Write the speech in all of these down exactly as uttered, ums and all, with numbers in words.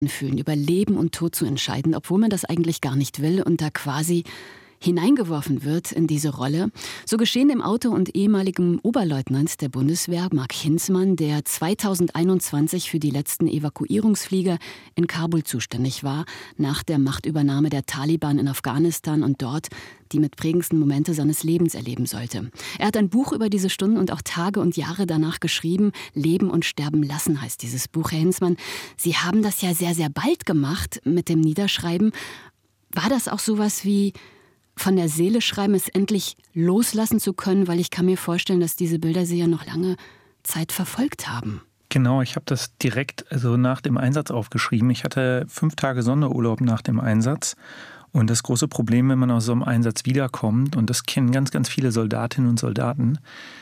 fühlen, über Leben und Tod zu entscheiden, obwohl man das eigentlich gar nicht will und da quasi hineingeworfen wird in diese Rolle. So geschehen im Autor und ehemaligem Oberleutnant der Bundeswehr, Mark Hinzmann, der zweitausendeinundzwanzig für die letzten Evakuierungsflieger in Kabul zuständig war, nach der Machtübernahme der Taliban in Afghanistan und dort die mit prägendsten Momente seines Lebens erleben sollte. Er hat ein Buch über diese Stunden und auch Tage und Jahre danach geschrieben. Leben und sterben lassen heißt dieses Buch. Herr Hinzmann, Sie haben das ja sehr, sehr bald gemacht mit dem Niederschreiben. War das auch sowas wie von der Seele schreiben, es endlich loslassen zu können? Weil ich kann mir vorstellen, dass diese Bilder Sie ja noch lange Zeit verfolgt haben. Genau, ich habe das direkt also nach dem Einsatz aufgeschrieben. Ich hatte fünf Tage Sonderurlaub nach dem Einsatz. Und das große Problem, wenn man aus so einem Einsatz wiederkommt, und das kennen ganz, ganz viele Soldatinnen und Soldaten,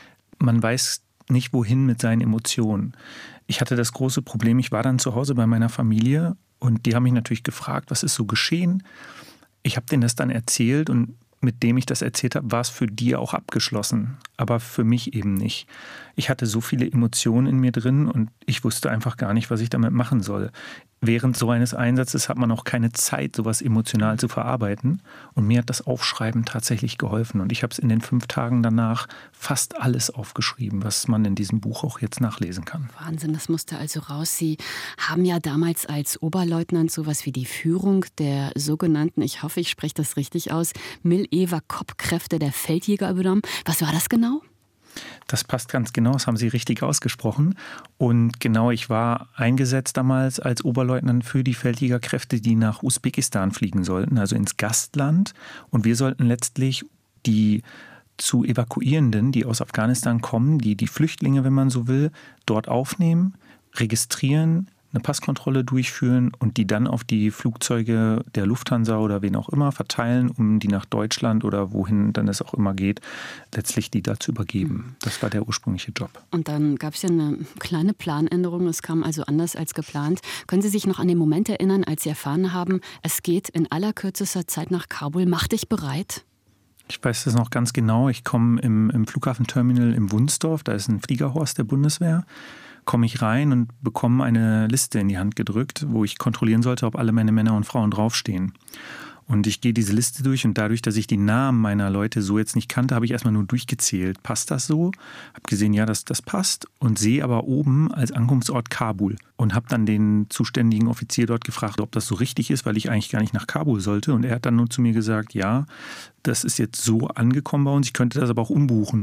man weiß nicht, wohin mit seinen Emotionen. Ich hatte das große Problem, ich war dann zu Hause bei meiner Familie und die haben mich natürlich gefragt, was ist so geschehen? Ich habe denen das dann erzählt und mit dem ich das erzählt habe, war es für die auch abgeschlossen, aber für mich eben nicht. Ich hatte so viele Emotionen in mir drin und ich wusste einfach gar nicht, was ich damit machen soll. Während so eines Einsatzes hat man auch keine Zeit, sowas emotional zu verarbeiten. Und mir hat das Aufschreiben tatsächlich geholfen. Und ich habe es in den fünf Tagen danach fast alles aufgeschrieben, was man in diesem Buch auch jetzt nachlesen kann. Wahnsinn, das musste also raus. Sie haben ja damals als Oberleutnant sowas wie die Führung der sogenannten, ich hoffe, ich spreche das richtig aus, Mil-Eva-Kopp-Kräfte der Feldjäger übernommen. Was war das genau? Das passt ganz genau, das haben Sie richtig ausgesprochen. Und genau, ich war eingesetzt damals als Oberleutnant für die Feldjägerkräfte, die nach Usbekistan fliegen sollten, also ins Gastland. Und wir sollten letztlich die zu Evakuierenden, die aus Afghanistan kommen, die, die Flüchtlinge, wenn man so will, dort aufnehmen, registrieren, eine Passkontrolle durchführen und die dann auf die Flugzeuge der Lufthansa oder wen auch immer verteilen, um die nach Deutschland oder wohin dann es auch immer geht, letztlich die da zu übergeben. Das war der ursprüngliche Job. Und dann gab es ja eine kleine Planänderung, es kam also anders als geplant. Können Sie sich noch an den Moment erinnern, als Sie erfahren haben, es geht in allerkürzester Zeit nach Kabul, mach dich bereit? Ich weiß das noch ganz genau. Ich komme im, im Flughafenterminal im Wunsdorf, da ist ein Fliegerhorst der Bundeswehr, komme ich rein und bekomme eine Liste in die Hand gedrückt, wo ich kontrollieren sollte, ob alle meine Männer und Frauen draufstehen. Und ich gehe diese Liste durch und dadurch, dass ich die Namen meiner Leute so jetzt nicht kannte, habe ich erstmal nur durchgezählt. Passt das so? Habe gesehen, ja, das, das passt und sehe aber oben als Ankunftsort Kabul und habe dann den zuständigen Offizier dort gefragt, ob das so richtig ist, weil ich eigentlich gar nicht nach Kabul sollte. Und er hat dann nur zu mir gesagt, ja, das ist jetzt so angekommen bei uns, ich könnte das aber auch umbuchen.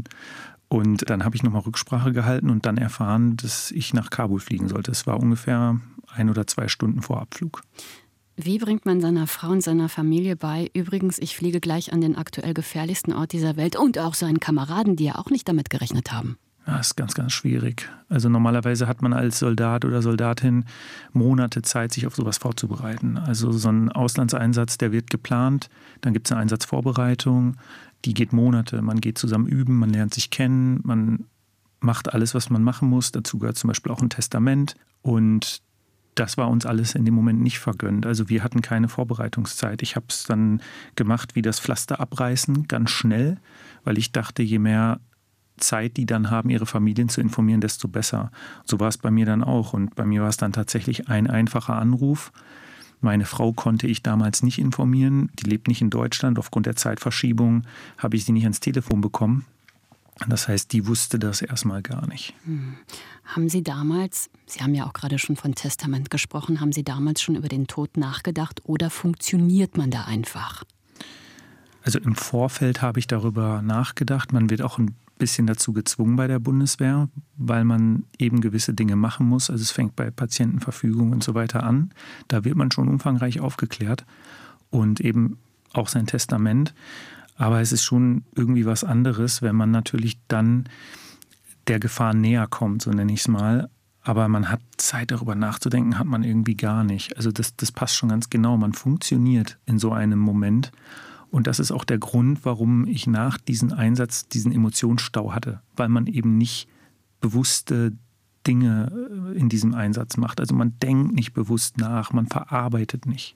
Und dann habe ich nochmal Rücksprache gehalten und dann erfahren, dass ich nach Kabul fliegen sollte. Es war ungefähr ein oder zwei Stunden vor Abflug. Wie bringt man seiner Frau und seiner Familie bei, übrigens, ich fliege gleich an den aktuell gefährlichsten Ort dieser Welt und auch seinen Kameraden, die ja auch nicht damit gerechnet haben? Ja, das ist ganz, ganz schwierig. Also normalerweise hat man als Soldat oder Soldatin Monate Zeit, sich auf sowas vorzubereiten. Also so ein Auslandseinsatz, der wird geplant, dann gibt es eine Einsatzvorbereitung, die geht Monate. Man geht zusammen üben, man lernt sich kennen, man macht alles, was man machen muss. Dazu gehört zum Beispiel auch ein Testament und das war uns alles in dem Moment nicht vergönnt. Also wir hatten keine Vorbereitungszeit. Ich habe es dann gemacht wie das Pflaster abreißen, ganz schnell, weil ich dachte, je mehr Zeit die dann haben, ihre Familien zu informieren, desto besser. So war es bei mir dann auch. Und bei mir war es dann tatsächlich ein einfacher Anruf. Meine Frau konnte ich damals nicht informieren. Die lebt nicht in Deutschland. Aufgrund der Zeitverschiebung habe ich sie nicht ans Telefon bekommen. Das heißt, die wusste das erstmal gar nicht. Hm. Haben Sie damals, Sie haben ja auch gerade schon von Testament gesprochen, haben Sie damals schon über den Tod nachgedacht oder funktioniert man da einfach? Also im Vorfeld habe ich darüber nachgedacht. Man wird auch ein bisschen dazu gezwungen bei der Bundeswehr, weil man eben gewisse Dinge machen muss. Also es fängt bei Patientenverfügung und so weiter an. Da wird man schon umfangreich aufgeklärt und eben auch sein Testament. Aber es ist schon irgendwie was anderes, wenn man natürlich dann der Gefahr näher kommt, so nenne ich es mal. Aber man hat Zeit, darüber nachzudenken, hat man irgendwie gar nicht. Also das, das passt schon ganz genau. Man funktioniert in so einem Moment. Und das ist auch der Grund, warum ich nach diesem Einsatz diesen Emotionsstau hatte. Weil man eben nicht bewusste Dinge in diesem Einsatz macht. Also man denkt nicht bewusst nach, man verarbeitet nicht.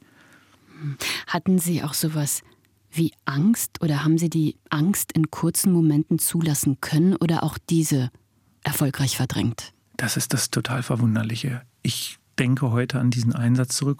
Hatten Sie auch sowas wie Angst oder haben Sie die Angst in kurzen Momenten zulassen können oder auch diese erfolgreich verdrängt? Das ist das total Verwunderliche. Ich denke heute an diesen Einsatz zurück